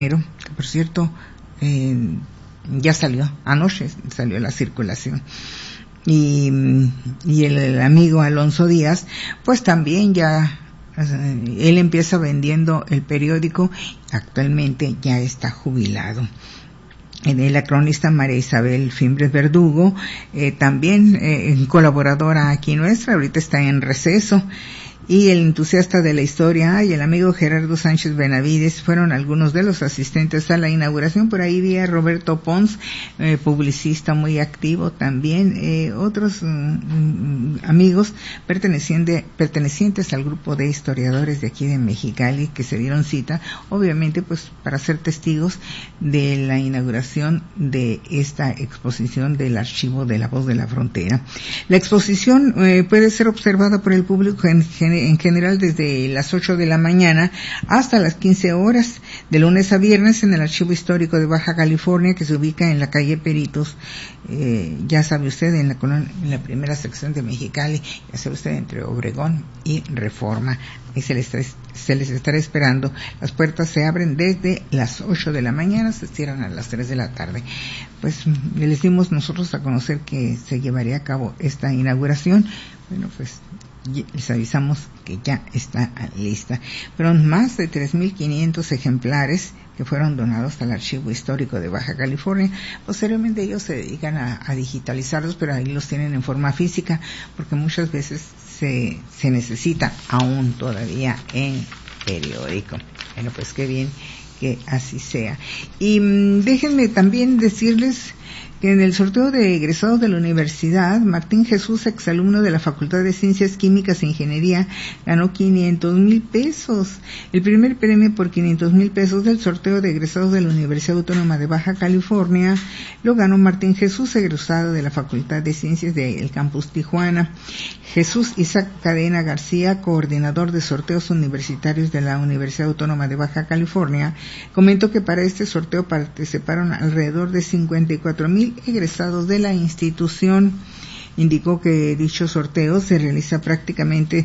que por cierto ya anoche salió la circulación. Y el amigo Alonso Díaz, pues también ya, él empieza vendiendo el periódico, actualmente ya está jubilado. La cronista María Isabel Fimbres Verdugo, también colaboradora aquí nuestra, ahorita está en receso. Y el entusiasta de la historia y el amigo Gerardo Sánchez Benavides fueron algunos de los asistentes a la inauguración. Por ahí vi a Roberto Pons, publicista muy activo también, otros amigos pertenecientes al grupo de historiadores de aquí de Mexicali que se dieron cita, obviamente pues para ser testigos de la inauguración de esta exposición del archivo de La Voz de la Frontera. La exposición puede ser observada por el público en general desde las 8 de la mañana hasta las 15 horas, de lunes a viernes, en el Archivo Histórico de Baja California, que se ubica en la calle Peritos, ya sabe usted, en la primera sección de Mexicali, ya sabe usted, entre Obregón y Reforma. Y se les estará esperando. Las puertas se abren desde las 8 de la mañana, se cierran a las 3 de la tarde. Pues les dimos nosotros a conocer que se llevaría a cabo esta inauguración. Bueno, pues les avisamos que ya está lista. Fueron más de 3.500 ejemplares que fueron donados al Archivo Histórico de Baja California. Posteriormente ellos se dedican a digitalizarlos, pero ahí los tienen en forma física, porque muchas veces se necesita aún todavía en periódico. Bueno, pues qué bien que así sea. Y déjenme también decirles que en el sorteo de egresados de la universidad, Martín Jesús, exalumno de la Facultad de Ciencias Químicas e Ingeniería, ganó 500,000 pesos. El primer premio por 500,000 pesos del sorteo de egresados de la Universidad Autónoma de Baja California lo ganó Martín Jesús, egresado de la Facultad de Ciencias del Campus Tijuana. Jesús Isaac Cadena García, coordinador de sorteos universitarios de la Universidad Autónoma de Baja California, comentó que para este sorteo participaron alrededor de 54,000 egresados de la institución. Indicó que dicho sorteo se realiza prácticamente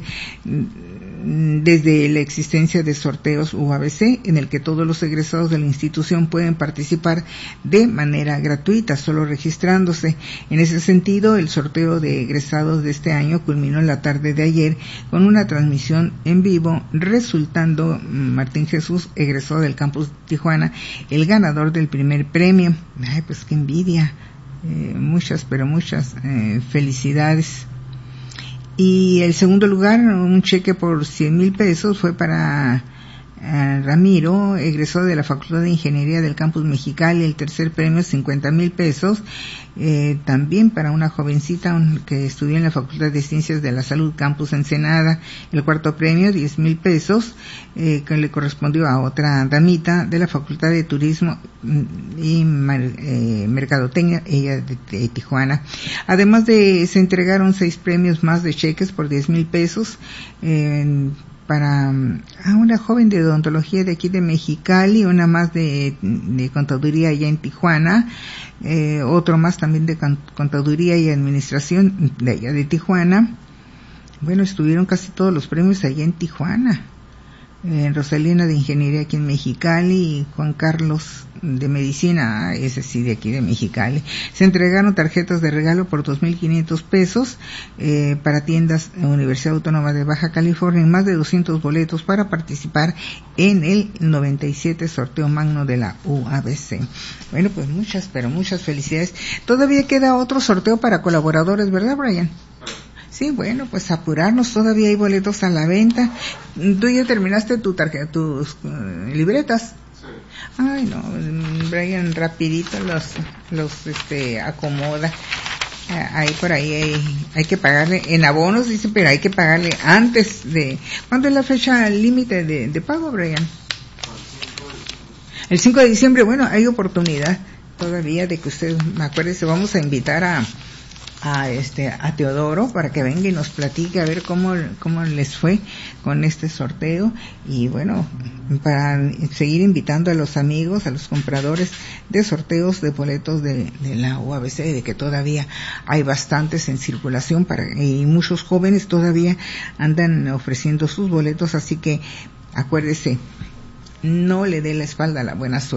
desde la existencia de sorteos UABC, en el que todos los egresados de la institución pueden participar de manera gratuita, solo registrándose. En ese sentido, el sorteo de egresados de este año culminó en la tarde de ayer con una transmisión en vivo, resultando Martín Jesús, egresado del campus Tijuana, el ganador del primer premio. Ay, pues qué envidia. Muchas felicidades. Y el segundo lugar, un cheque por 100,000 pesos, fue para Ramiro, egresado de la Facultad de Ingeniería del Campus Mexicali. El tercer premio, 50,000 pesos, también para una jovencita que estudió en la Facultad de Ciencias de la Salud Campus Ensenada. El cuarto premio, 10,000 pesos, que le correspondió a otra damita de la Facultad de Turismo y Mercadotecnia, ella de Tijuana. Además se entregaron 6 premios más de cheques por 10,000 pesos, para una joven de odontología de aquí de Mexicali, una más de contaduría allá en Tijuana, otro más también de contaduría y administración de allá de Tijuana. Bueno, estuvieron casi todos los premios allá en Tijuana. Rosalina de Ingeniería aquí en Mexicali y Juan Carlos de Medicina, ese sí de aquí de Mexicali. Se entregaron tarjetas de regalo por 2,500 pesos para tiendas Universidad Autónoma de Baja California y más de 200 boletos para participar en el 97 sorteo magno de la UABC. Bueno, pues muchas felicidades. Todavía queda otro sorteo para colaboradores, ¿verdad, Brian? Sí, bueno, pues apurarnos, todavía hay boletos a la venta. ¿Tú ya terminaste tus libretas? Sí. Ay, no, Brian rapidito los acomoda. Ahí por ahí hay que pagarle en abonos, dice, pero hay que pagarle antes de... ¿Cuándo es la fecha límite de pago, Brian? El 5 de diciembre. Bueno, hay oportunidad todavía de que usted, acuérdese, vamos a invitar a Teodoro para que venga y nos platique a ver cómo les fue con este sorteo, y bueno, para seguir invitando a los amigos, a los compradores de sorteos de boletos de la UABC, de que todavía hay bastantes en circulación y muchos jóvenes todavía andan ofreciendo sus boletos, así que acuérdese, no le dé la espalda a la buena suerte.